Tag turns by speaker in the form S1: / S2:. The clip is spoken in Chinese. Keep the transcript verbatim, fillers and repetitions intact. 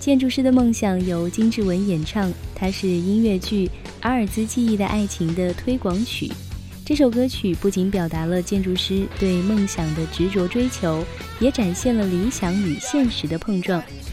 S1: 建筑师的梦想由金志文演唱，它是音乐剧《阿尔兹记忆的爱情》的推广曲。这首歌曲不仅表达了建筑师对梦想的执着追求，也展现了理想与现实的碰撞。